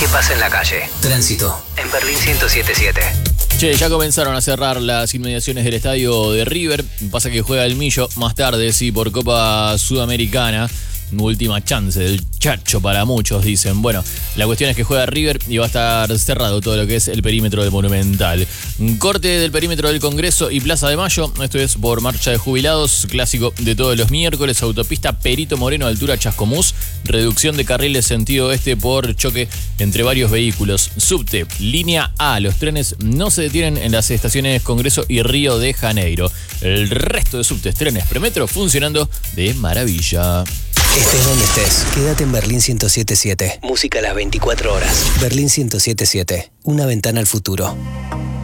¿Qué pasa en la calle? Tránsito en Berlín 107.7. Che, ya comenzaron a cerrar las inmediaciones del estadio de River. Pasa que juega el Millo más tarde, sí, por Copa Sudamericana. Última chance del Chacho para muchos, dicen. Bueno, la cuestión es que juega River y va a estar cerrado todo lo que es el perímetro del Monumental. Un corte del perímetro del Congreso y Plaza de Mayo. Esto es por marcha de jubilados, clásico de todos los miércoles. Autopista Perito Moreno, altura Chascomús. Reducción de carriles sentido oeste por choque entre varios vehículos. Subte, línea A. Los trenes no se detienen en las estaciones Congreso y Río de Janeiro. El resto de subtes, trenes, premetro funcionando de maravilla. Estés donde estés, quédate en Berlín 107.7. Música a las 24 horas. Berlín 107.7, una ventana al futuro.